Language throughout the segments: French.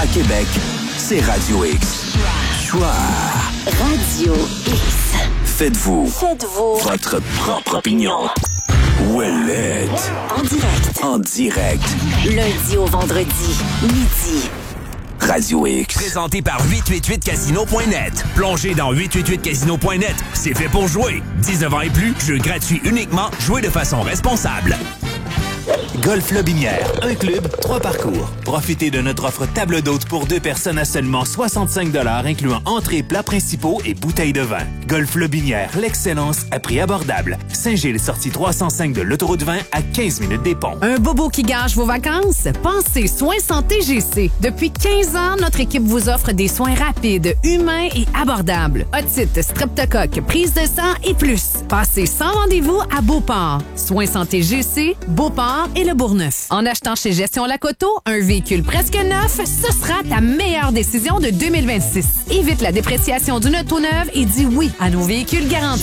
Québec, c'est Radio X. Choix. Radio X. Faites-vous votre propre opinion. Ouellette. En direct. Lundi au vendredi, midi. Radio X. Présenté par 888casino.net. Plongez dans 888casino.net. C'est fait pour jouer. 19 ans et plus, jeu gratuit uniquement. Jouez de façon responsable. Golf Lobinière, un club, 3 parcours. Profitez de notre offre table d'hôte pour 2 personnes à seulement 65 $, incluant entrées, plats principaux et bouteilles de vin. Golf Lobinière, l'excellence à prix abordable. Saint-Gilles, sortie 305 de l'autoroute 20 à 15 minutes des ponts. Un bobo qui gâche vos vacances? Pensez Soins Santé GC. Depuis 15 ans, notre équipe vous offre des soins rapides, humains et abordables. Otite, streptocoque, prise de sang et plus. Passez sans rendez-vous à Beauport. Soins Santé GC, Beauport et le Bourgneuf. En achetant chez Gestion Lacoto, un véhicule presque neuf, ce sera ta meilleure décision de 2026. Évite la dépréciation d'une auto neuve et dis oui à nos véhicules garantis.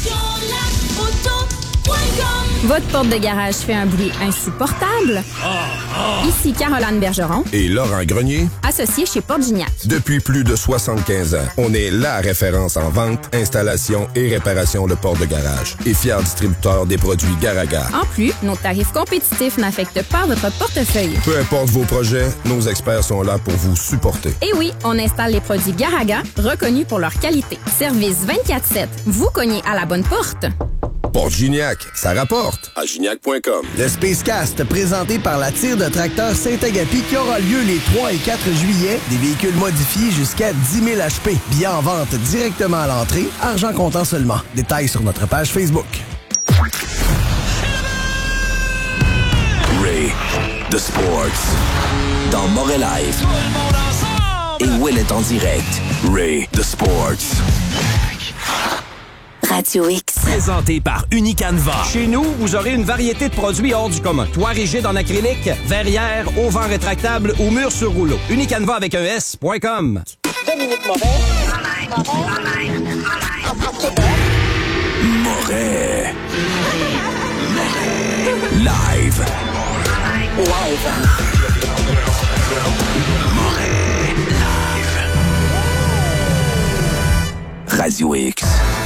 Votre porte de garage fait un bruit insupportable? Ici Caroline Bergeron et Laurent Grenier, associés chez Porte Gignac. Depuis plus de 75 ans, on est la référence en vente, installation et réparation de portes de garage et fier distributeur des produits Garaga. En plus, nos tarifs compétitifs n'affectent pas votre portefeuille. Peu importe vos projets, nos experts sont là pour vous supporter. Et oui, on installe les produits Garaga, reconnus pour leur qualité. Service 24/7. Vous cognez à la bonne porte. Porte Gignac, ça rapporte. À gignac.com. Le Spacecast, présenté par la tire de tracteur Saint-Agapi, qui aura lieu les 3 et 4 juillet. Des véhicules modifiés jusqu'à 10 000 HP. Billets en vente directement à l'entrée. Argent comptant seulement. Détails sur notre page Facebook. Ray, The Sports. Dans Montréal Live. Et Ouellette en direct. Ray, The Sports. Radio X. Présenté par Unicanva. Chez nous, vous aurez une variété de produits hors du commun. Toit rigide en acrylique, verrière, auvent rétractable ou mur sur rouleau. Unicanva avec un S.com. Dominique Moret. Live. Moret. Live. Radio X.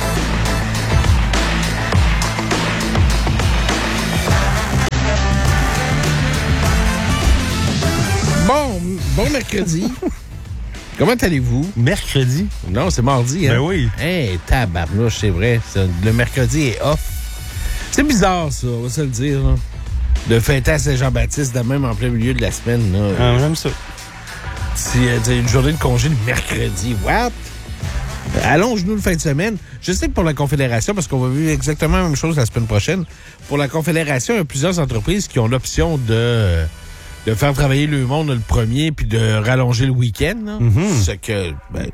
Bon mercredi. Comment allez-vous? Mercredi? Non, c'est mardi. Hein? Ben oui. Hey, tabarnouche, c'est vrai. Le mercredi est off. C'est bizarre, ça, on va se le dire. Là. De fêter à Saint-Jean-Baptiste de même en plein milieu de la semaine. Là. Ah, j'aime ça. C'est une journée de congé le mercredi. What? Allonge-nous le fin de semaine. Je sais que pour la Confédération, parce qu'on va vivre exactement la même chose la semaine prochaine, pour la Confédération, il y a plusieurs entreprises qui ont l'option de faire travailler le monde le premier puis de rallonger le week-end. Ce que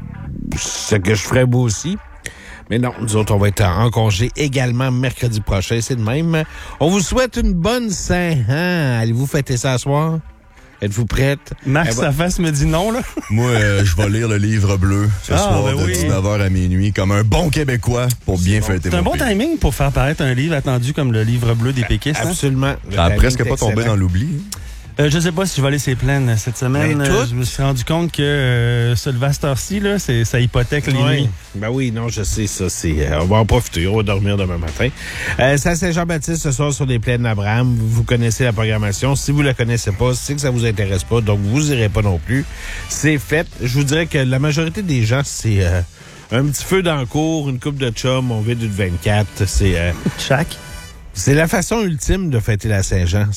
je ferais moi aussi. Mais non, nous autres, on va être en congé également mercredi prochain. C'est de même. On vous souhaite une bonne Saint-Jean. Allez-vous fêter ça ce soir? Êtes-vous prête? Marc Saface me dit non, là. Moi, je vais lire le livre bleu ce soir de 19h à minuit, comme un bon Québécois pour bien fêter mon pays. C'est un bon timing pour faire paraître un livre attendu comme le livre bleu des péquistes. Absolument. Ça a presque pas tombé dans l'oubli. Je sais pas si je vais aller ses plaines cette semaine. Je me suis rendu compte que Sylvester ci là, ça hypothèque les nuits. Ben oui, non, je sais ça. On va en profiter, on va dormir demain matin. C'est à Saint-Jean-Baptiste ce soir sur les plaines d'Abraham. Vous connaissez la programmation. Si vous la connaissez pas, c'est que ça vous intéresse pas, donc vous irez pas non plus. C'est fait. Je vous dirais que la majorité des gens, c'est un petit feu dans le cours, une coupe de chum, on vide une 24. C'est C'est la façon ultime de fêter la Saint-Jean.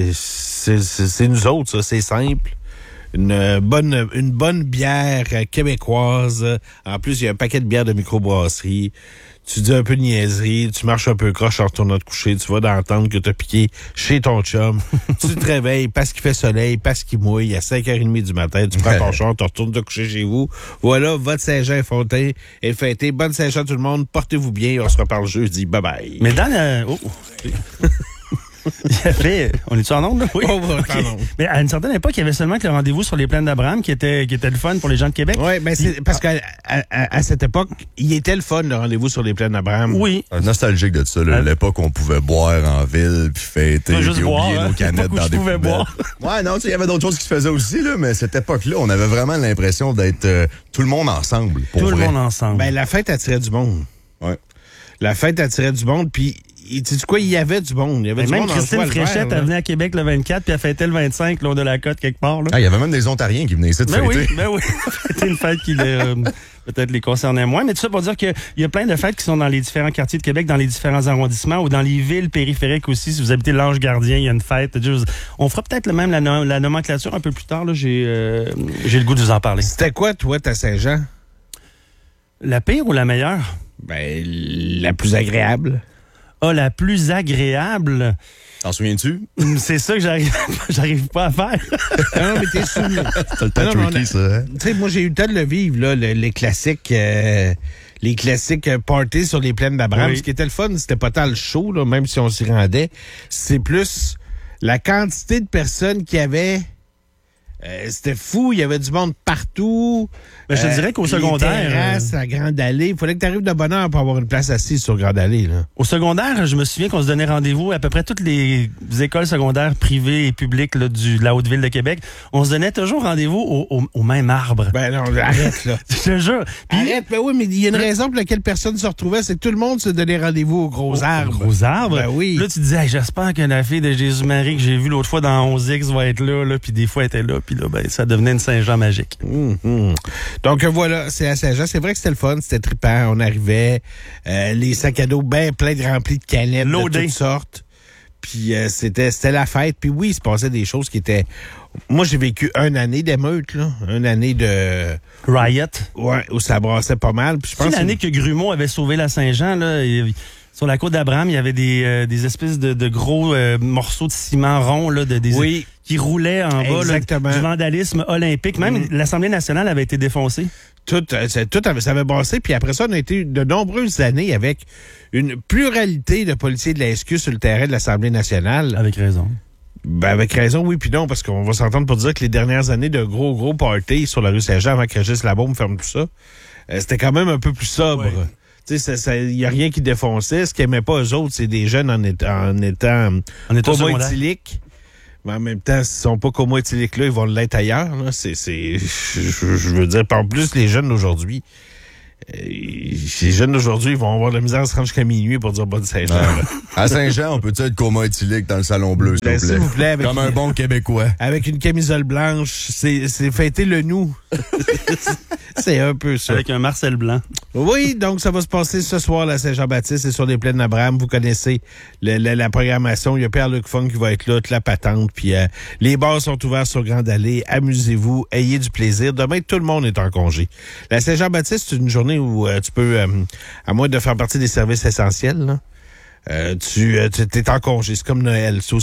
C'est nous autres, ça. C'est simple. Une bonne bière québécoise. En plus, il y a un paquet de bières de microbrasserie. Tu dis un peu de niaiserie, tu marches un peu croche en retournant te coucher, tu vas d'entendre que t'as piqué chez ton chum. Tu te réveilles parce qu'il fait soleil, parce qu'il mouille, à 5h30 du matin, tu prends ton char, tu retournes te coucher chez vous. Voilà, votre Saint-Jean est fêté. Bonne Saint-Jean tout le monde, portez-vous bien, on se reparle jeudi. Bye bye. Mais dans la... Il y avait... On est-tu en onde, là? Oui. Oh, okay. Mais à une certaine époque, il y avait seulement que le rendez-vous sur les plaines d'Abraham qui était le fun pour les gens de Québec. Oui, mais c'est parce qu'à cette époque, il était le fun, le rendez-vous sur les plaines d'Abraham. Oui. Nostalgique de ça, l'époque où on pouvait boire en ville, puis fêter, puis oublier nos canettes dans des poubelles. Ouais, non, il y avait d'autres choses qui se faisaient aussi, là, mais cette époque-là, on avait vraiment l'impression d'être tout le monde ensemble. Pour tout vrai. Le monde ensemble. Ben, la fête attirait du monde. Ouais. La fête attirait du monde, puis tu sais quoi, il y avait du monde. Il y avait du même monde Christine Fréchette, elle venait à Québec le 24, puis elle fêtait le 25, l'eau de la côte quelque part. Là. Ah, il y avait même des Ontariens qui venaient ici de fêter. Oui. C'était une fête qui peut-être les concernait moins. Mais tout ça pour dire qu'il y a plein de fêtes qui sont dans les différents quartiers de Québec, dans les différents arrondissements ou dans les villes périphériques aussi. Si vous habitez l'Ange Gardien, il y a une fête. On fera peut-être même la nomenclature un peu plus tard. Là. J'ai le goût de vous en parler. C'était quoi, toi, ta Saint-Jean? La pire ou la meilleure? Ben, la plus agréable. Ah, la plus agréable. T'en souviens-tu? C'est ça que j'arrive pas à faire. Non, mais t'es souviens. T'as le temps tricky, ça. Hein? Tu sais, moi, j'ai eu le temps de le vivre, là, les classiques parties sur les plaines d'Abraham. Oui. Ce qui était le fun, c'était pas tant le show, là, même si on s'y rendait. C'est plus la quantité de personnes qu'il y avait. C'était fou, il y avait du monde partout. Ben, je te dirais qu'au secondaire... terrasses, la Grande Allée. Il fallait que tu arrives de bonne heure pour avoir une place assise sur Grande Allée. Là. Au secondaire, je me souviens qu'on se donnait rendez-vous à peu près toutes les écoles secondaires privées et publiques là, de la Haute-Ville de Québec. On se donnait toujours rendez-vous au même arbre. Ben non, arrête là. Je te jure. Puis, arrête, ben oui, mais il y a une raison pour laquelle personne se retrouvait, c'est que tout le monde se donnait rendez-vous aux gros arbres. Aux gros arbres? Ben oui. Là, tu te disais, hey, j'espère que la fille de Jésus-Marie que j'ai vue l'autre fois dans 11X va être là, puis des fois elle était là, puis là, ben, ça devenait une Saint-Jean magique. Donc voilà, c'est à Saint-Jean. C'est vrai que c'était le fun, c'était trippant. On arrivait, les sacs à dos bien pleins de remplis de canettes de toutes sortes. Puis c'était la fête. Puis oui, il se passait des choses qui étaient... Moi, j'ai vécu une année d'émeute, là. Une année de... Riot. Ouais, où ça brassait pas mal. Puis je pense l'année que Grumeau avait sauvé la Saint-Jean, là... Sur la côte d'Abraham, il y avait des espèces de gros morceaux de ciment rond là, qui roulaient en bas là, du vandalisme olympique. Même l'Assemblée nationale avait été défoncée. Tout ça avait brassé. Puis après ça, on a été de nombreuses années avec une pluralité de policiers de la SQ sur le terrain de l'Assemblée nationale. Avec raison. Ben avec raison, oui, puis non, parce qu'on va s'entendre pour dire que les dernières années de gros parties sur la rue Saint-Jean avant que Régis Labaume ferme tout ça, c'était quand même un peu plus sobre. Ouais. Tu sais, il n'y a rien qui défonçait. Ce qu'ils n'aimaient pas, eux autres, c'est des jeunes en étant homo-éthyliques. Mais en même temps, s'ils ne sont pas homo-éthyliques là, ils vont l'être ailleurs. Là. Je veux dire, en plus, les jeunes d'aujourd'hui, ils vont avoir de la misère à se rendre jusqu'à minuit pour dire bonne Saint-Jean. À Saint-Jean, on peut-tu être homo-éthylique dans le Salon Bleu, s'il vous plaît? Comme un bon Québécois. Avec une camisole blanche, c'est fêter le nous. C'est un peu ça. Avec un Marcel blanc. Oui, donc ça va se passer ce soir à Saint-Jean-Baptiste et sur les plaines d'Abraham. Vous connaissez la programmation. Il y a Pierre-Luc Funk qui va être là, toute la patente. Puis les bars sont ouverts sur Grande Allée. Amusez-vous, ayez du plaisir. Demain, tout le monde est en congé. La Saint-Jean-Baptiste, c'est une journée où tu peux, à moins de faire partie des services essentiels, là, tu es en congé. C'est comme Noël. C'est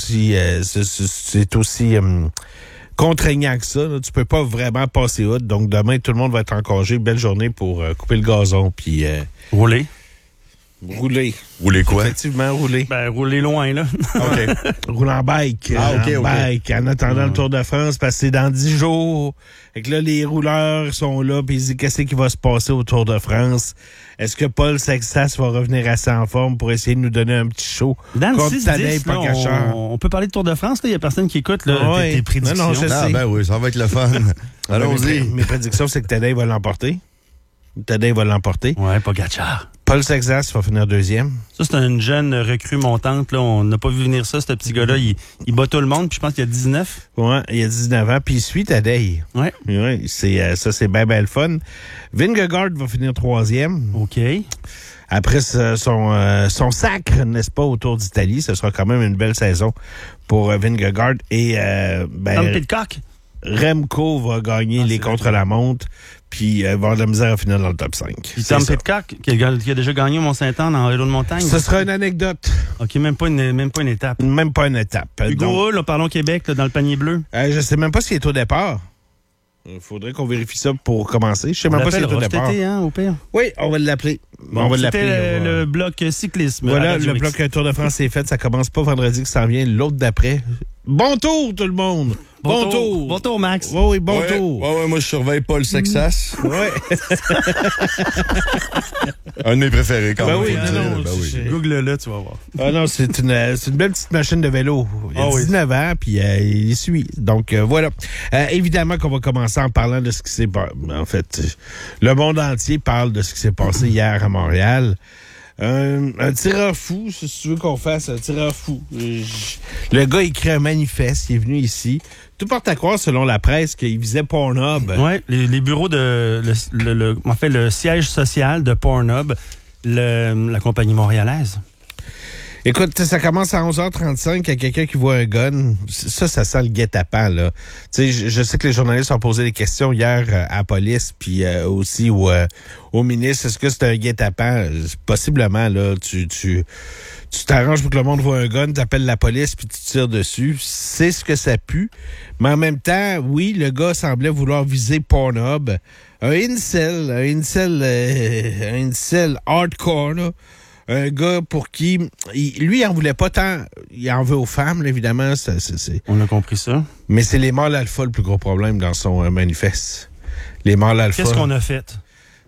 aussi contraignant que ça. Là. Tu peux pas vraiment passer outre. Donc, demain, tout le monde va être en congé. Belle journée pour couper le gazon. Puis rouler. Rouler. Rouler quoi? Effectivement, rouler. Ben, rouler loin, là. OK. Rouler en bike. Bike, en attendant le Tour de France, parce que c'est dans 10 jours. Et que là, les rouleurs sont là, puis ils disent qu'est-ce qui va se passer au Tour de France. Est-ce que Paul Sexas va revenir assez en forme pour essayer de nous donner un petit show? Dans le 6-10, on peut parler de Tour de France, il y a personne qui écoute là, tes prédictions. Non, je sais. Ben oui, ça va être le fun. Allons-y. Mes prédictions, c'est que Tadej va l'emporter. Ouais, Pogacar. Paul Sexas va finir deuxième. Ça, c'est une jeune recrue montante. Là. On n'a pas vu venir ça, ce petit gars-là. Il bat tout le monde, puis je pense qu'il a 19. Ouais, il a 19 ans, puis il suit Tadej. Ouais. Ça, c'est bien le fun. Vingegaard va finir troisième. OK. Après son sacre, n'est-ce pas, au Tour d'Italie, ce sera quand même une belle saison pour Vingegaard. Et Tom Pidcock. Remco va gagner les contre-la-montre, puis va avoir de la misère à finir dans le top 5. Puis Tom Pidcock, qui a déjà gagné au Mont-Saint-Anne en vélo de montagne. Ce sera une anecdote. OK, même pas une étape. Même pas une étape. Hugo Hull, parlons Québec, là, dans le panier bleu. Je sais même pas s'il est au départ. Il faudrait qu'on vérifie ça pour commencer. Je sais même pas si c'est au départ. Hein, au pire. Oui, on va l'appeler. Bon, c'était le bloc cyclisme. Voilà, le bloc Tour de France est fait. Ça commence pas vendredi que ça en vient, l'autre d'après. Bon tour, tout le monde! Bon tour! Bon tour, Max! Oui, bon tour! Ouais, moi, je surveille Paul Sexas. Ouais. Un de mes préférés, quand même. Oui, Google-le, tu vas voir. Ah non, c'est une belle petite machine de vélo. Il a 19 ans, puis il suit. Donc, voilà. Évidemment qu'on va commencer en parlant de ce qui s'est passé. En fait, le monde entier parle de ce qui s'est passé hier à Montréal. Un tireur fou, si tu veux qu'on fasse un tireur fou. Le gars écrit un manifeste, il est venu ici. Tout porte à croire, selon la presse, qu'il visait Pornhub. Oui, les bureaux de... le siège social de Pornhub, la compagnie montréalaise. Écoute, ça commence à 11h35, il y a quelqu'un qui voit un gun. Ça sent le guet-apens, là. Tu sais, je sais que les journalistes ont posé des questions hier à la police, puis aussi au ministre. Est-ce que c'est un guet-apens? Possiblement, là. Tu t'arranges pour que le monde voit un gun, t'appelles la police, puis tu tires dessus. C'est ce que ça pue. Mais en même temps, oui, le gars semblait vouloir viser Pornhub. Un incel hardcore, là. Un gars pour qui... lui, il en voulait pas tant... Il en veut aux femmes, là, évidemment. On a compris ça. Mais c'est les mâles alpha le plus gros problème dans son manifeste. Les mâles alpha... Qu'est-ce qu'on a fait?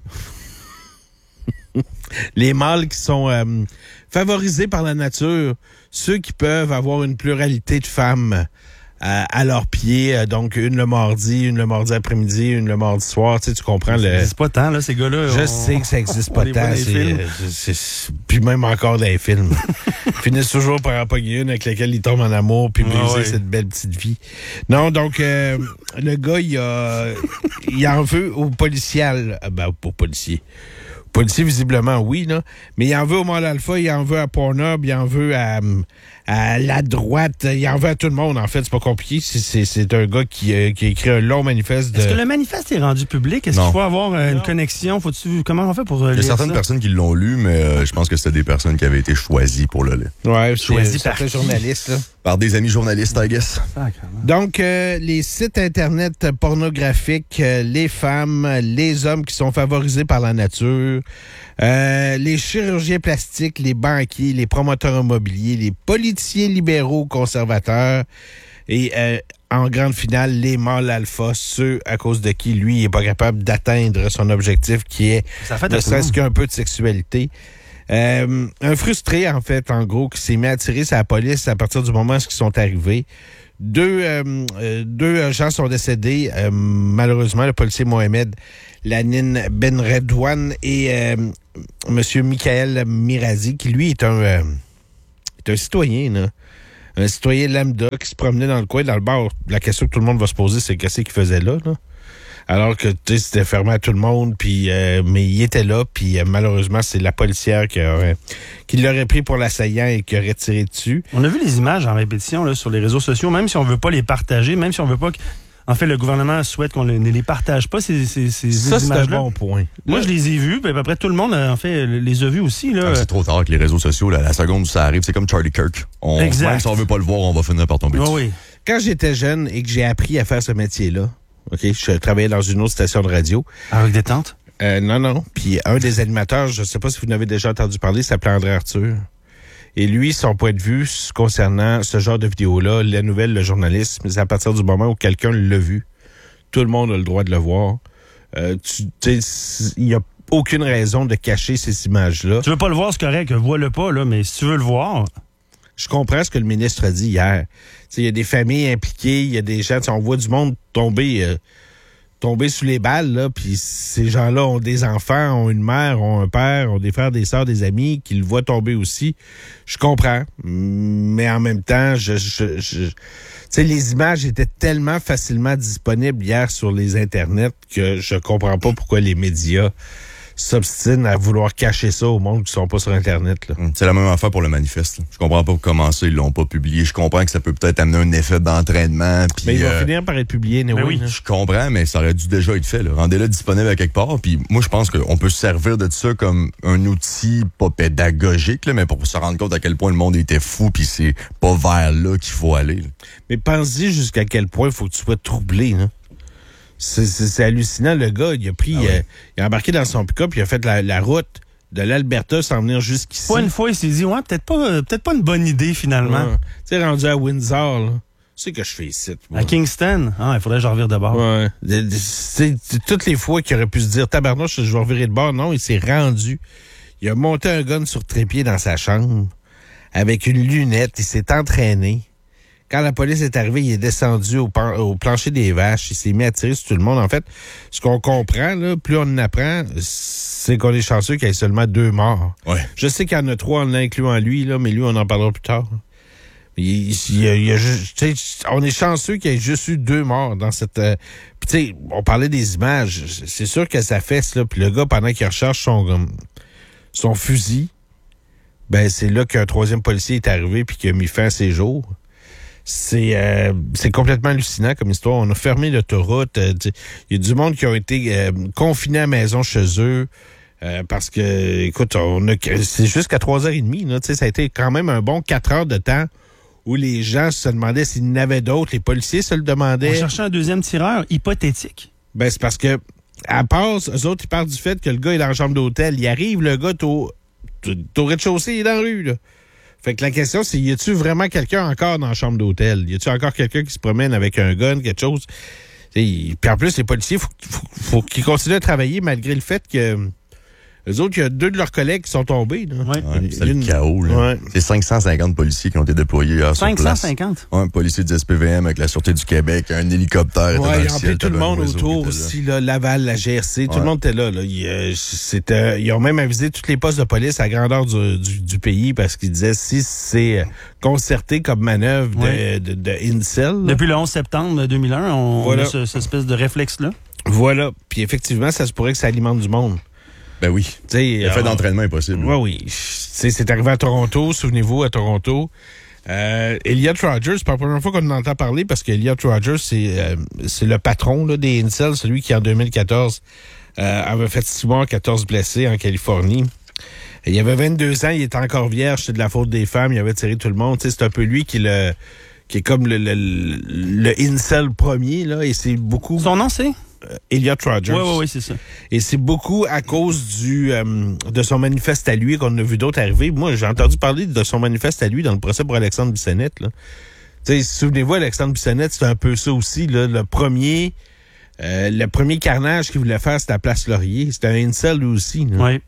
Les mâles qui sont favorisés par la nature. Ceux qui peuvent avoir une pluralité de femmes à leurs pieds. Donc, une le mardi après-midi, une le mardi soir. Tu comprends Ça n'existe pas tant, là, ces gars-là. Je sais que ça n'existe pas tant. Puis même encore dans les films. Ils finissent toujours par en pogner une avec laquelle ils tombent en amour puis briser cette belle petite vie. Non, donc, le gars, il en veut aux policiers. Pour policiers. Policier, visiblement, oui, là. Mais il en veut au mâle alpha, il en veut à Pornhub, il en veut à la droite, il en veut à tout le monde, en fait. C'est pas compliqué. C'est un gars qui a écrit un long manifeste. Est-ce que le manifeste est rendu public? Est-ce qu'il faut avoir une connexion? Comment on fait pour lire ça? Il y a certaines personnes qui l'ont lu, mais je pense que c'était des personnes qui avaient été choisies pour le lire. Ouais, choisies par des journalistes, là. Par des amis journalistes, I guess. Donc, les sites Internet pornographiques, les femmes, les hommes qui sont favorisés par la nature, les chirurgiens plastiques, les banquiers, les promoteurs immobiliers, les politiciens libéraux conservateurs et, en grande finale, les mâles alpha, ceux à cause de qui, lui, il n'est pas capable d'atteindre son objectif qui est ne serait-ce qu'un peu de sexualité. Un frustré, en fait, en gros, qui s'est mis à tirer sur la police à partir du moment où ils sont arrivés. Deux gens sont décédés. Malheureusement, le policier Mohamed Lanin Benredouane et Monsieur Michael Mirazi, qui, lui, est un citoyen, là. Un citoyen lambda qui se promenait dans le coin, dans le bar. La question que tout le monde va se poser, c'est qu'est-ce qu'il faisait là, là? Alors que, tu sais, c'était fermé à tout le monde, puis mais il était là, puis malheureusement, c'est la policière qui l'aurait pris pour l'assaillant et qui aurait tiré dessus. On a vu les images en répétition là, sur les réseaux sociaux, même si on veut pas les partager, même si on veut pas que... En fait, le gouvernement souhaite qu'on ne les partage pas, ces images-là. Ça, c'est un bon point. Moi, je les ai vus, puis à peu près tout le monde, en fait, les a vus aussi. Là. C'est trop tard avec les réseaux sociaux. Là, la seconde où ça arrive, c'est comme Charlie Kirk. Exact. Même si on veut pas le voir, on va finir par tomber dessus. Oui. Quand j'étais jeune et que j'ai appris à faire ce métier-là, OK, je travaillais dans une autre station de radio. Avec des tentes? Non. Puis un des animateurs, je ne sais pas si vous en avez déjà entendu parler, s'appelait André Arthur. Et lui, son point de vue concernant ce genre de vidéo-là, la nouvelle, le journalisme, c'est à partir du moment où quelqu'un l'a vu. Tout le monde a le droit de le voir. Il n'y a aucune raison de cacher ces images-là. Tu veux pas le voir, c'est correct, vois-le pas, là, mais si tu veux le voir... Je comprends ce que le ministre a dit hier. Il y a des familles impliquées, il y a des gens, on voit du monde tomber sous les balles, là, puis ces gens-là ont des enfants, ont une mère, ont un père, ont des frères, des sœurs, des amis, qui le voient tomber aussi. Je comprends, mais en même temps, les images étaient tellement facilement disponibles hier sur les internets que je comprends pas pourquoi les médias s'obstinent à vouloir cacher ça au monde qui sont pas sur Internet. Là. C'est la même affaire pour le manifeste. Là. Je comprends pas comment ça, ils l'ont pas publié. Je comprends que ça peut peut-être amener un effet d'entraînement. Mais il va finir par être publié, oui, je comprends, mais ça aurait dû déjà être fait. Là. Rendez-le disponible à quelque part. Puis moi, je pense qu'on peut se servir de ça comme un outil pas pédagogique, là, mais pour se rendre compte à quel point le monde était fou, puis c'est pas vers là qu'il faut aller. Là. Mais pense-y jusqu'à quel point il faut que tu sois troublé. Là. C'est hallucinant, le gars. Il a embarqué dans son pick-up, il a fait la route de l'Alberta sans venir jusqu'ici. Pas une fois, il s'est dit, peut-être pas une bonne idée, finalement. Ouais. Tu sais, rendu à Windsor, là. C'est que je fais ici. À Kingston? Il faudrait que je revire de bord. Ouais. Toutes les fois qu'il aurait pu se dire, tabarnouche, je vais revirer de bord. Non, il s'est rendu. Il a monté un gun sur trépied dans sa chambre avec une lunette. Il s'est entraîné. Quand la police est arrivée, il est descendu au plancher des vaches. Il s'est mis à tirer sur tout le monde. En fait, ce qu'on comprend, là, plus on en apprend, c'est qu'on est chanceux qu'il y ait seulement 2 morts. Ouais. Je sais qu'il y en a 3 en incluant lui, là, mais lui, on en parlera plus tard. On est chanceux qu'il y ait juste eu 2 morts dans cette... Puis tu sais, on parlait des images. C'est sûr que ça fesse, là. Puis le gars, pendant qu'il recherche son fusil, ben c'est là qu'un 3e policier est arrivé puis qu'il a mis fin à ses jours. C'est complètement hallucinant comme histoire. On a fermé l'autoroute. Il y a du monde qui a été confiné à la maison chez eux. Parce que, écoute, c'est jusqu'à 3h30. Là, ça a été quand même un bon 4 heures de temps où les gens se demandaient s'il y en avait d'autres. Les policiers se le demandaient. On cherchait un 2e tireur hypothétique. Ben, c'est parce que, à part, eux autres, ils parlent du fait que le gars est dans la chambre d'hôtel. Il arrive, le gars, au rez-de-chaussée, il est dans la rue, là. Fait que la question, c'est, y a-tu vraiment quelqu'un encore dans la chambre d'hôtel? Y a-tu encore quelqu'un qui se promène avec un gun, quelque chose? Puis en plus, les policiers, faut qu'ils continuent à travailler malgré le fait que eux autres, il y a 2 de leurs collègues qui sont tombés. C'est le chaos. Là. Ouais. C'est 550 policiers qui ont été déployés hier sur place. 550? Un policier du SPVM avec la Sûreté du Québec, un hélicoptère. Oui, ils ont appelé tout le monde autour aussi, là, Laval, la GRC, tout le monde était là. Ils ont même avisé tous les postes de police à grandeur du pays parce qu'ils disaient si c'est concerté comme manœuvre de Incel. Là. Depuis le 11 septembre 2001, on a cette espèce de réflexe-là. Voilà. Puis effectivement, ça se pourrait que ça alimente du monde. Ben oui. L'effet d'entraînement est possible. Oui. C'est arrivé à Toronto, souvenez-vous, à Toronto. Elliot Rogers, c'est pas la première fois qu'on en entend parler parce qu'Elliot Rogers, c'est le patron là, des Incels, celui qui en 2014 avait fait 6 morts, 14 blessés en Californie. Il avait 22 ans, il était encore vierge, c'est de la faute des femmes, il avait tiré tout le monde. C'est un peu lui qui est comme le Incel premier, là, et c'est beaucoup... Son nom, c'est? Elliot Rogers. Oui, c'est ça. Et c'est beaucoup à cause de son manifeste à lui qu'on a vu d'autres arriver. Moi, j'ai entendu parler de son manifeste à lui dans le procès pour Alexandre Bissonnette. Souvenez-vous, Alexandre Bissonnette, c'était un peu ça aussi. Là, le premier carnage qu'il voulait faire, c'était à Place Laurier. C'était un incel lui aussi. Oui.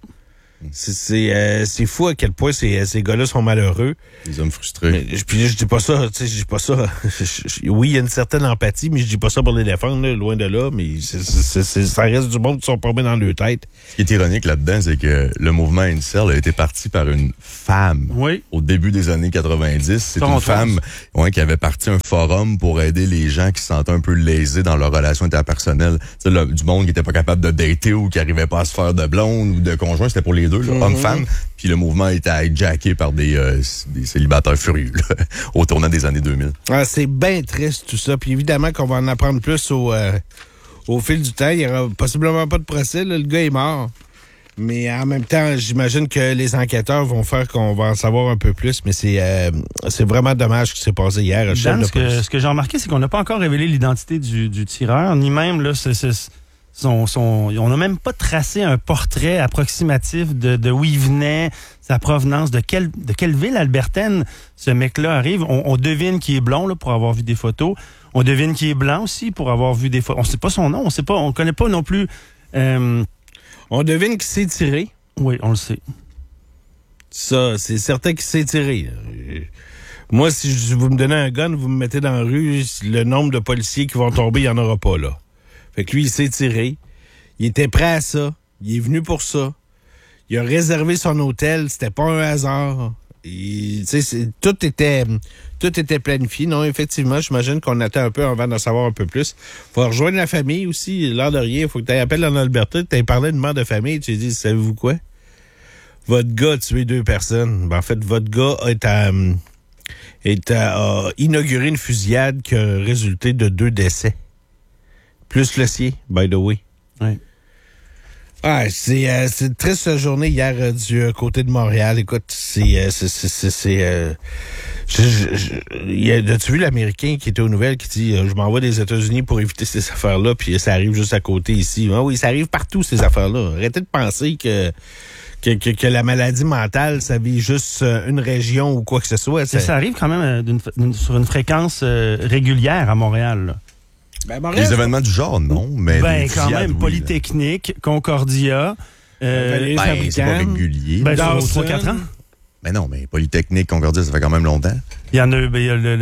C'est fou à quel point ces gars-là sont malheureux. Des hommes frustrés. Puis je dis pas ça, je dis pas ça. Oui, il y a une certaine empathie, mais je dis pas ça pour les défendre, là, loin de là, mais ça reste du monde qui sont pas bien dans leur tête. Ce qui est ironique là-dedans, c'est que le mouvement Incel a été parti par une femme au début des années 90. C'est une femme qui avait parti un forum pour aider les gens qui se sentaient un peu lésés dans leurs relations interpersonnelles. Du monde qui était pas capable de dater ou qui arrivait pas à se faire de blonde ou de conjoint, c'était pour les deux, hommes-femmes. Puis le mouvement a été hijacké par des célibataires furieux là, au tournant des années 2000. C'est bien triste tout ça. Puis évidemment qu'on va en apprendre plus au fil du temps. Il n'y aura possiblement pas de procès. Là. Le gars est mort. Mais en même temps, j'imagine que les enquêteurs vont faire qu'on va en savoir un peu plus. Mais c'est vraiment dommage ce qui s'est passé hier. Dan, ce que j'ai remarqué, c'est qu'on n'a pas encore révélé l'identité du tireur, ni même là, on n'a même pas tracé un portrait approximatif de où il venait, sa provenance, de quelle ville albertaine ce mec-là arrive. On devine qu'il est blond là, pour avoir vu des photos. On devine qu'il est blanc aussi pour avoir vu des photos. On sait pas son nom, on connaît pas non plus. On devine qu'il s'est tiré. Oui, on le sait. Ça, c'est certain qu'il s'est tiré. Moi, si vous me donnez un gun, vous me mettez dans la rue, le nombre de policiers qui vont tomber, il n'y en aura pas là. Fait que lui, il s'est tiré. Il était prêt à ça. Il est venu pour ça. Il a réservé son hôtel. C'était pas un hasard. Tout était planifié. Non, effectivement, j'imagine qu'on attend un peu avant d'en savoir un peu plus. Faut rejoindre la famille aussi. L'air de rien, faut que tu appelles en Alberta, tu aies parlé de mort de famille. Tu dis, savez-vous quoi? Votre gars a tué 2 personnes. Ben, en fait, votre gars a inauguré une fusillade qui a résulté de 2 décès. Plus le sien, by the way. Oui. C'est une triste journée hier du côté de Montréal. Écoute, As-tu vu l'Américain qui était aux nouvelles qui dit je m'en vais des États-Unis pour éviter ces affaires-là, puis ça arrive juste à côté ici. Ah oui, ça arrive partout, ces affaires-là. Arrêtez de penser que la maladie mentale, ça vit juste une région ou quoi que ce soit. Ça arrive quand même sur une fréquence régulière à Montréal. Là. Montréal, les événements du genre, non. Mais quand même, Polytechnique, Concordia... c'est pas régulier. Dans 3-4 ans. Mais non, mais Polytechnique, Concordia, ça fait quand même longtemps. Il y en a eu,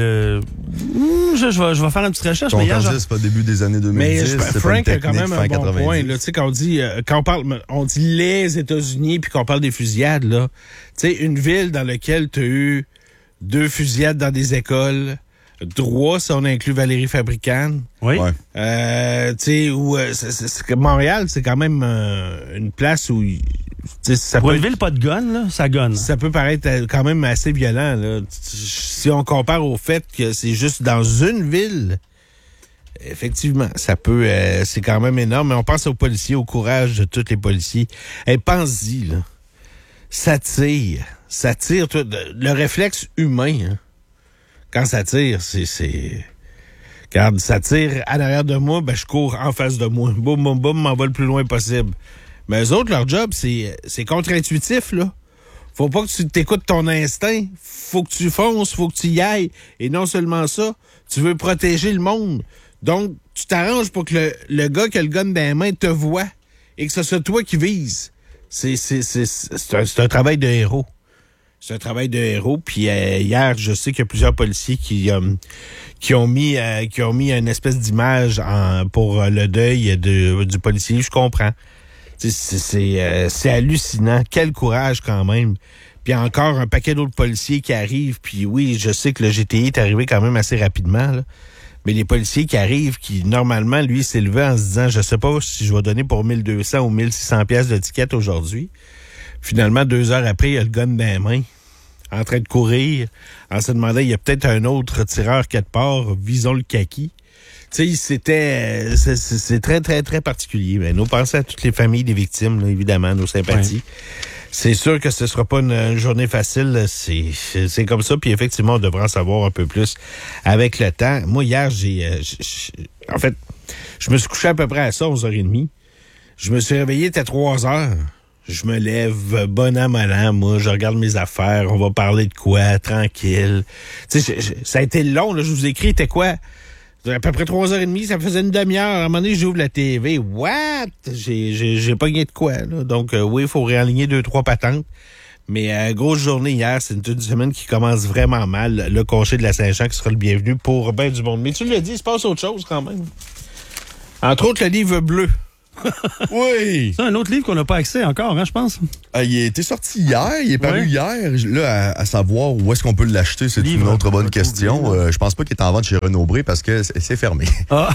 je vais faire une petite recherche. Concordia, c'est pas début des années 2010. Mais Frank a quand même un bon point. Tu sais, quand on dit les États-Unis, puis qu'on parle des fusillades, là. Tu sais, une ville dans laquelle tu as eu 2 fusillades dans des écoles, 3, si on inclut Valérie Fabricant. Oui. Tu sais, Montréal, c'est quand même une place où... Pour une ville pas de gun, là, ça gonne. Ça peut paraître quand même assez violent. Là. Si on compare au fait que c'est juste dans une ville, effectivement, ça peut... c'est quand même énorme. Mais on pense aux policiers, au courage de tous les policiers. Pense-y, là. Ça tire. Le réflexe humain, hein, quand ça tire, c'est... Quand ça tire à l'arrière de moi, je cours en face de moi. Boum, boum, boum, m'en va le plus loin possible. Mais eux autres, leur job, c'est contre-intuitif, là. Faut pas que tu t'écoutes ton instinct. Faut que tu fonces, faut que tu y ailles. Et non seulement ça, tu veux protéger le monde. Donc, tu t'arranges pour que le gars qui a le gun dans les mains te voit et que ce soit toi qui vise. C'est un travail de héros. C'est un travail de héros. Puis hier, je sais qu'il y a plusieurs policiers qui ont mis une espèce d'image pour le deuil du policier. Je comprends. C'est hallucinant. Quel courage quand même. Puis encore un paquet d'autres policiers qui arrivent. Puis oui, je sais que le GTI est arrivé quand même assez rapidement, là. Mais les policiers qui arrivent, qui normalement, lui, s'est levé en se disant, je sais pas si je vais donner pour 1200 ou 1600 pièces de ticket aujourd'hui. Finalement, 2 heures après, il a le gun dans les mains, en train de courir, en se demandant, il y a peut-être un autre tireur quelque part, visons le kaki. Tu sais, c'est très, très, très particulier. Mais nos pensées à toutes les familles des victimes, là, évidemment, nos sympathies. Ouais. C'est sûr que ce sera pas une journée facile. C'est comme ça. Puis effectivement, on devra en savoir un peu plus avec le temps. Moi, hier, en fait, je me suis couché à peu près à ça, 11h30. Je me suis réveillé, c'était 3h. Je me lève, bon an, mal an, moi, je regarde mes affaires, on va parler de quoi, tranquille. Tu sais, ça a été long, là, je vous écris, c'était quoi? À peu près 3h30, ça faisait une demi-heure. À un moment donné, j'ouvre la TV. What? J'ai pas gagné de quoi, là. Donc, oui, il faut réaligner 2-3 patentes. Mais grosse journée hier, c'est une semaine qui commence vraiment mal. Le cocher de la Saint-Jean qui sera le bienvenu pour ben du monde. Mais tu l'as dit, il se passe autre chose quand même. Entre autres, le livre bleu. Oui! C'est un autre livre qu'on n'a pas accès encore, hein, je pense. Il a été sorti hier, il est paru hier. Là, à savoir où est-ce qu'on peut l'acheter, c'est une autre bonne question. Je pense pas qu'il est en vente chez Renaud-Bré parce que c'est fermé. Ah!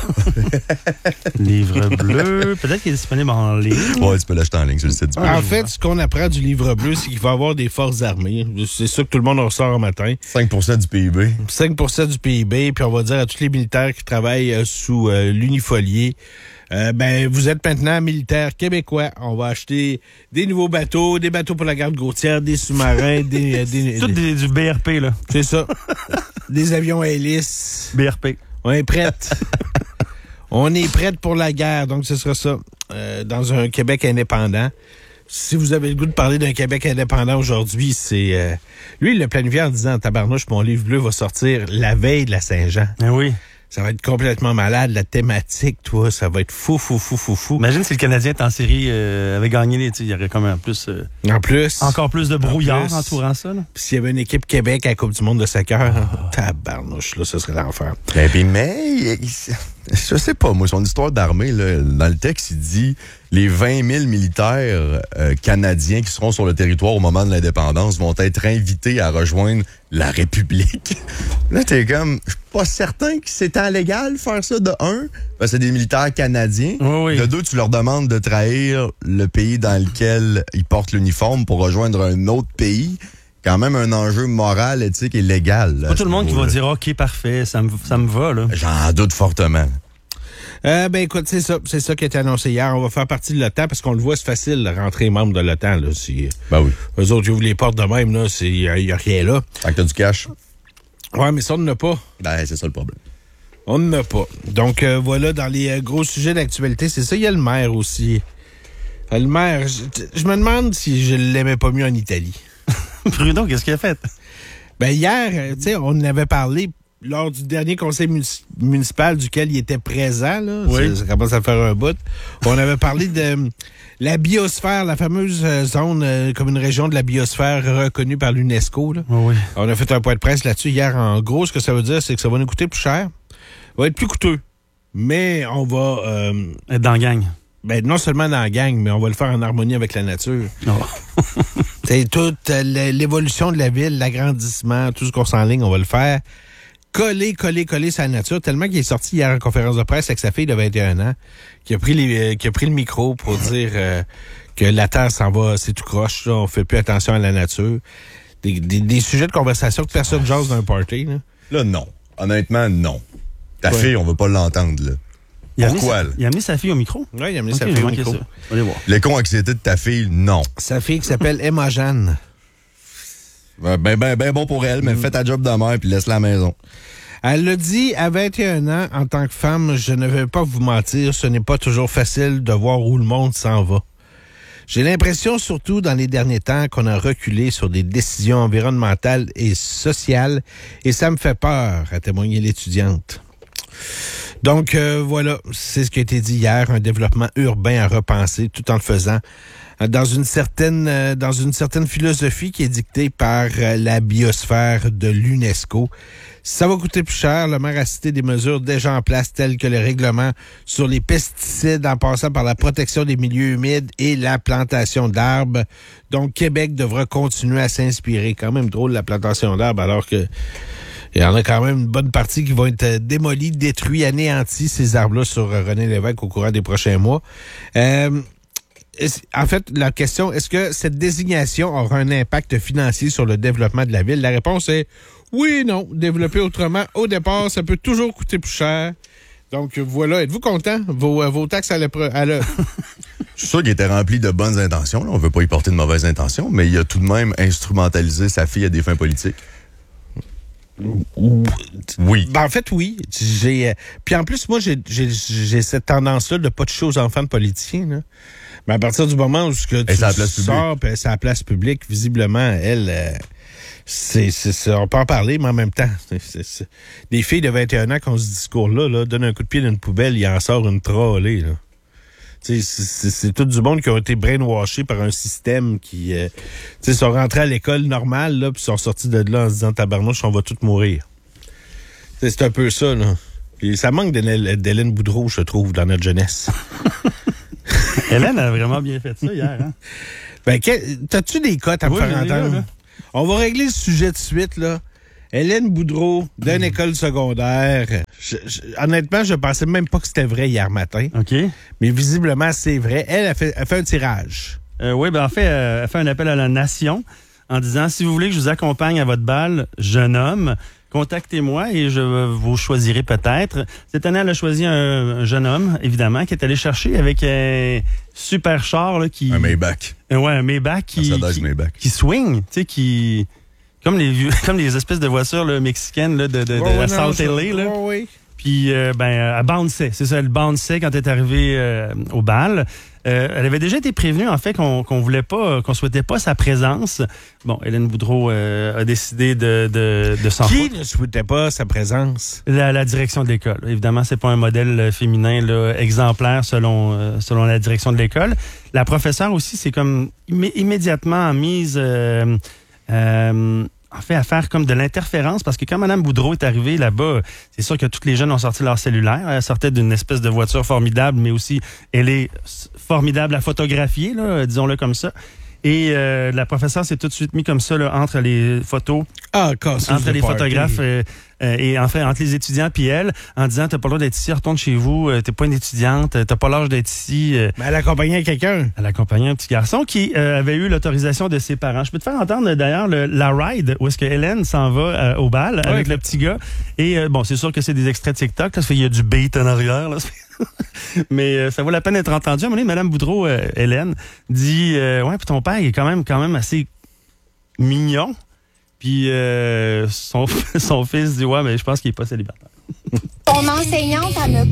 Livre bleu, peut-être qu'il est disponible en ligne. Oui, tu peux l'acheter en ligne sur le site du En fait, ce qu'on apprend du livre bleu, c'est qu'il va y avoir des forces armées. C'est ça que tout le monde ressort un matin. 5% du PIB. 5% du PIB, puis on va dire à tous les militaires qui travaillent sous l'unifolié, vous êtes maintenant militaires québécois. On va acheter des nouveaux bateaux, des bateaux pour la garde côtière, des sous-marins, du BRP, là. C'est ça. Des avions à hélice. BRP. On est prêtes. On est prêtes pour la guerre. Donc, ce sera ça. Dans un Québec indépendant. Si vous avez le goût de parler d'un Québec indépendant aujourd'hui, c'est... lui, il l'a planifié en disant, tabarnouche, mon livre bleu va sortir la veille de la Saint-Jean. Ah oui. Ça va être complètement malade. La thématique, toi, ça va être fou. Imagine si le Canadien est en série avait gagné, il y aurait comme en plus... encore plus de brouillard entourant ça. Puis s'il y avait une équipe Québec à la Coupe du monde de soccer, tabarnouche, là, ce serait l'enfer. Mais, je sais pas, moi, son histoire d'armée, là, dans le texte, il dit les 20 000 militaires canadiens qui seront sur le territoire au moment de l'indépendance vont être invités à rejoindre la République. Là, t'es comme... Je suis pas certain que c'était légal faire ça, de un, parce que c'est des militaires canadiens. Oui. De deux, tu leur demandes de trahir le pays dans lequel ils portent l'uniforme pour rejoindre un autre pays. Quand même un enjeu moral, éthique et légal. Pas tout le monde qui va dire « OK, parfait, ça me va. » là. J'en doute fortement. Écoute, c'est ça qui a été annoncé hier. On va faire partie de l'OTAN parce qu'on le voit, c'est facile de rentrer membre de l'OTAN. Là, oui. Eux autres, ils ouvrent les portes de même, là, il y a rien là. Tant que t'as du cash. Ouais, mais ça, on n'en a pas. Ben, c'est ça le problème. On n'en a pas. Donc, voilà, dans les gros sujets d'actualité, c'est ça. Il y a le maire aussi. Le maire, je me demande si je l'aimais pas mieux en Italie. Bruno, qu'est-ce qu'il a fait? Ben, hier, tu sais, on en avait parlé lors du dernier conseil municipal duquel il était présent, là. Oui. Ça commence à faire un bout. On avait parlé de la biosphère, la fameuse zone comme une région de la biosphère reconnue par l'UNESCO, là. Oui. On a fait un point de presse là-dessus hier. En gros, ce que ça veut dire, c'est que ça va nous coûter plus cher. Ça va être plus coûteux. Mais on va... être dans la gang. Ben, non seulement dans la gang, mais on va le faire en harmonie avec la nature. C'est toute l'évolution de la ville, l'agrandissement, tout ce qu'on s'enligne, on va le faire. Coller sur la nature, tellement qu'il est sorti hier en conférence de presse avec sa fille de 21 ans, qui a pris le micro pour dire que la Terre s'en va, c'est tout croche, là, on fait plus attention à la nature. Des sujets de conversation que personne jase dans un party. Là, non. Honnêtement, non. Ta fille, on veut pas l'entendre, là. Pourquoi? Il a amené sa fille au micro? Oui, il a amené sa fille au micro. Allez voir. L'éco-anxiété de ta fille, non. Sa fille qui s'appelle Emma Jeanne. Ben bon pour elle, mais fais ta job de mère puis laisse la maison. Elle l'a dit à 21 ans, en tant que femme, je ne vais pas vous mentir, ce n'est pas toujours facile de voir où le monde s'en va. J'ai l'impression, surtout dans les derniers temps, qu'on a reculé sur des décisions environnementales et sociales, et ça me fait peur, a témoigné l'étudiante. Donc, voilà, c'est ce qui a été dit hier, un développement urbain à repenser, tout en le faisant dans une certaine philosophie qui est dictée par la biosphère de l'UNESCO. Ça va coûter plus cher. Le maire a cité des mesures déjà en place telles que le règlement sur les pesticides en passant par la protection des milieux humides et la plantation d'arbres. Donc, Québec devra continuer à s'inspirer. Quand même drôle la plantation d'arbres alors que il y en a quand même une bonne partie qui vont être démolis, détruits, anéantis, ces arbres-là sur René Lévesque au courant des prochains mois. En fait, la question, est-ce que cette désignation aura un impact financier sur le développement de la ville? La réponse est oui et non. Développer autrement, au départ, ça peut toujours coûter plus cher. Donc voilà, êtes-vous content? Vos taxes à Je suis sûr qu'il était rempli de bonnes intentions. Là. On veut pas y porter de mauvaises intentions, mais il a tout de même instrumentalisé sa fille à des fins politiques. Oui. Ben, en fait, oui. Puis en plus, moi, j'ai cette tendance-là de pas toucher aux enfants de politiciens. Là. Mais à partir du moment où tu sors, puis c'est à la place publique, visiblement, elle, on peut en parler, mais en même temps, des filles de 21 ans qui ont ce discours-là, là, donnent un coup de pied dans une poubelle, il en sort une trollée, là. C'est tout du monde qui ont été brainwashés par un système qui sont rentrés à l'école normale là, puis sont sortis de là en se disant tabarnouche, on va tous mourir. C'est un peu ça, là. Puis ça manque d'Hélène Boudreau, je trouve, dans notre jeunesse. Hélène a vraiment bien fait ça hier, hein? Ben, t'as-tu des cotes à me faire entendre? Là. On va régler le sujet de suite, là. Hélène Boudreau, d'une école secondaire. Honnêtement, je pensais même pas que c'était vrai hier matin. OK. Mais visiblement, c'est vrai. Elle a fait un tirage. Oui, ben en fait, elle fait un appel à la nation en disant, si vous voulez que je vous accompagne à votre bal, jeune homme, contactez-moi et je vous choisirai peut-être. Cette année, elle a choisi un jeune homme, évidemment, qui est allé chercher avec un super char. Là, un Maybach. Un Maybach qui swing, tu sais, qui... Comme les espèces de voitures là, mexicaines là, de la South LA. Là. Oui. Puis, elle bounçait. C'est ça, elle bounçait quand elle est arrivée au bal. Elle avait déjà été prévenue, en fait, qu'on voulait pas, qu'on souhaitait pas sa présence. Bon, Hélène Boudreau a décidé de s'en foutre. Qui ne souhaitait pas sa présence? La direction de l'école. Évidemment, c'est pas un modèle féminin là, exemplaire selon la direction de l'école. La professeure aussi, c'est comme immédiatement mise... en fait, à faire comme de l'interférence, parce que quand Mme Boudreau est arrivée là-bas, c'est sûr que tous les jeunes ont sorti leur cellulaire. Elle sortait d'une espèce de voiture formidable, mais aussi, elle est formidable à photographier, là, disons-le comme ça. Et la professeure s'est tout de suite mis comme ça là, entre les photos, entre les photographes et en fait entre les étudiants puis elle, en disant t'as pas le droit d'être ici, retourne chez vous, t'es pas une étudiante, t'as pas l'âge d'être ici. Mais elle accompagnait quelqu'un. Elle accompagnait un petit garçon qui avait eu l'autorisation de ses parents. Je peux te faire entendre d'ailleurs la ride où est-ce que Hélène s'en va au bal avec le petit gars. Et bon, c'est sûr que c'est des extraits de TikTok, là, ça fait il y a du beat en arrière. Là. Mais ça vaut la peine d'être entendu. À un moment donné, Mme Boudreau, Hélène, dit ouais, puis ton père il est quand même assez mignon. Puis son fils dit « Ouais, mais je pense qu'il n'est pas célibataire. » Ton enseignante, elle me